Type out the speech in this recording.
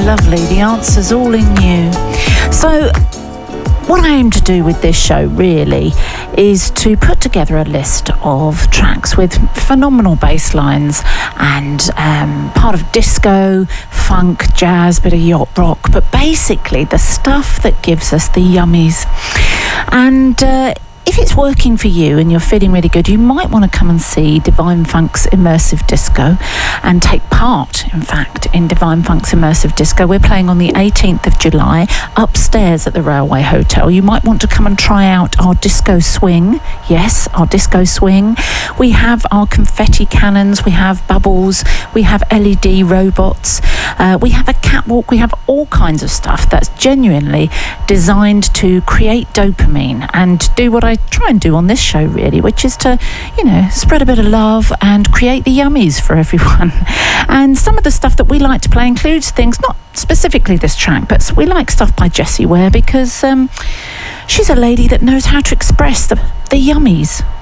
lovely. The answer's all in you. So, what I aim to do with this show really is to put together a list of tracks with phenomenal bass lines and part of disco, funk, jazz, bit of yacht rock, but basically the stuff that gives us the yummies. And if it's working for you and you're feeling really good, you might want to come and see Divine Funk's Immersive Disco and take part, in fact, in Divine Funk's Immersive Disco. We're playing on the 18th of July upstairs at the Railway Hotel. You might want to come and try out our disco swing. Yes, our disco swing. We have our confetti cannons, we have bubbles, we have LED robots, we have a catwalk, we have all kinds of stuff that's genuinely designed to create dopamine and do what I try and do on this show really, which is to, spread a bit of love and create the yummies for everyone. And some of the stuff that we like to play includes things, not specifically this track, but we like stuff by Jessie Ware because she's a lady that knows how to express the yummies.